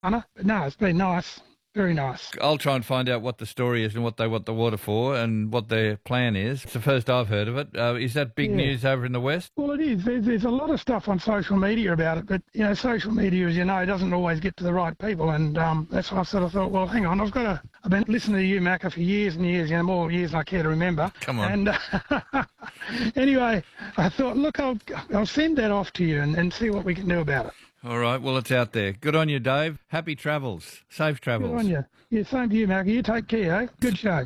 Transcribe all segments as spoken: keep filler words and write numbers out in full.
But no, it's been nice. Very nice. I'll try and find out what the story is and what they want the water for and what their plan is. It's the first I've heard of it. Uh, is that big Yeah. news over in the West? Well, it is. There's, there's a lot of stuff on social media about it, but, you know, social media, as you know, doesn't always get to the right people, and um, that's why I sort of thought, well, hang on, I've got to... I've been listening to you, Macca, for years and years, you know, more years than I care to remember. Come on. And uh, anyway, I thought, look, I'll, I'll send that off to you and, and see what we can do about it. All right, well, it's out there. Good on you, Dave. Happy travels. Safe travels. Good on you. Yeah, same to you, Macca. You take care, eh? Good show.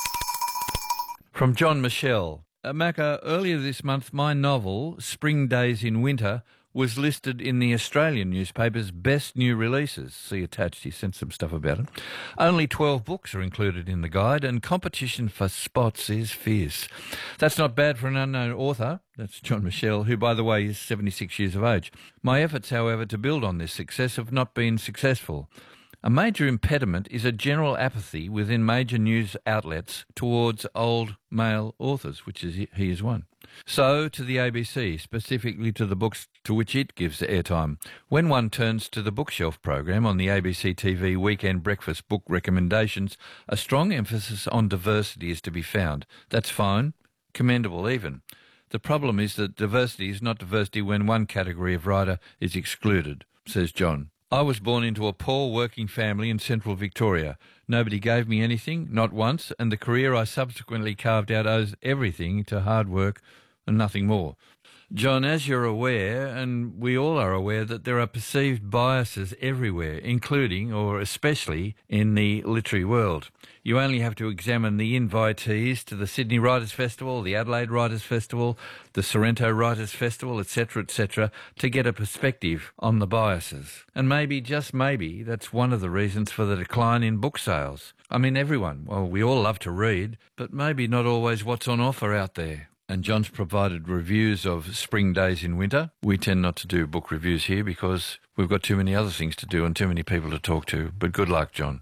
From John Michelle. Uh, Macca, earlier this month, my novel, Spring Days in Winter, was listed in the Australian newspaper's Best New Releases. See attached, he sent some stuff about it. Only twelve books are included in the guide, and competition for spots is fierce. That's not bad for an unknown author. That's John Michelle, who, by the way, is seventy-six years of age. My efforts, however, to build on this success have not been successful. A major impediment is a general apathy within major news outlets towards old male authors, which is he is one. So to the A B C, specifically to the books to which it gives airtime. When one turns to the bookshelf program on the A B C T V Weekend Breakfast book recommendations, a strong emphasis on diversity is to be found. That's fine, commendable even. The problem is that diversity is not diversity when one category of writer is excluded, says John. I was born into a poor working family in central Victoria. Nobody gave me anything, not once, and the career I subsequently carved out owes everything to hard work and nothing more. John, as you're aware, and we all are aware, that there are perceived biases everywhere, including, or especially, in the literary world. You only have to examine the invitees to the Sydney Writers' Festival, the Adelaide Writers' Festival, the Sorrento Writers' Festival, et cetera, et cetera, to get a perspective on the biases. And maybe, just maybe, that's one of the reasons for the decline in book sales. I mean, everyone, well, we all love to read, but maybe not always what's on offer out there. And John's provided reviews of Spring Days in Winter. We tend not to do book reviews here because we've got too many other things to do and too many people to talk to. But good luck, John.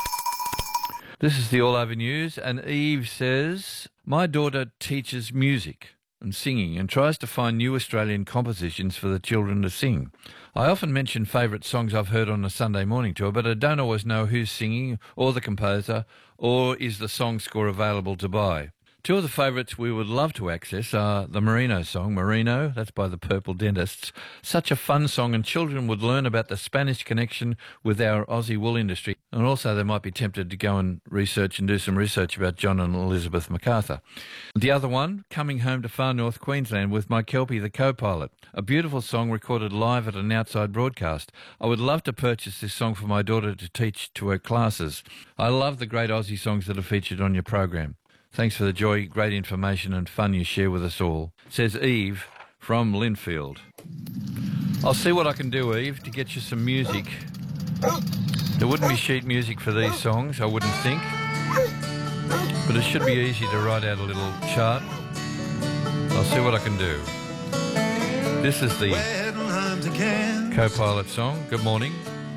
This is the All Over News, and Eve says, my daughter teaches music and singing and tries to find new Australian compositions for the children to sing. I often mention favourite songs I've heard on a Sunday morning tour, but I don't always know who's singing or the composer, or is the song score available to buy. Two of the favourites we would love to access are the Merino song, Merino, that's by the Purple Dentists. Such a fun song, and children would learn about the Spanish connection with our Aussie wool industry. And also they might be tempted to go and research and do some research about John and Elizabeth MacArthur. The other one, Coming Home to Far North Queensland with My Kelpie the Co-Pilot. A beautiful song recorded live at an outside broadcast. I would love to purchase this song for my daughter to teach to her classes. I love the great Aussie songs that are featured on your program. Thanks for the joy, great information and fun you share with us all, says Eve from Linfield. I'll see what I can do, Eve, to get you some music. There wouldn't be sheet music for these songs, I wouldn't think. But it should be easy to write out a little chart. I'll see what I can do. This is the Co-Pilot song. Good morning.